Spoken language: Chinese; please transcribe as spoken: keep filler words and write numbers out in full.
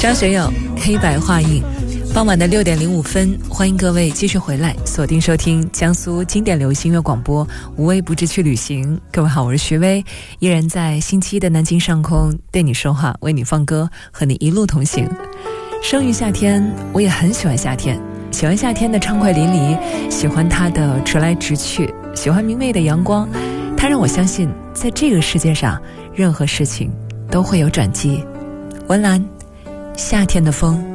张学友，黑白画印。傍晚的六点零五分，欢迎各位继续回来锁定收听江苏经典流行音乐广播，无微不至去旅行。各位好，我是徐薇，依然在星期一的南京上空对你说话，为你放歌，和你一路同行。生于夏天，我也很喜欢夏天，喜欢夏天的畅快淋漓，喜欢它的直来直去，喜欢明媚的阳光。它让我相信，在这个世界上，任何事情都会有转机。文澜，夏天的风。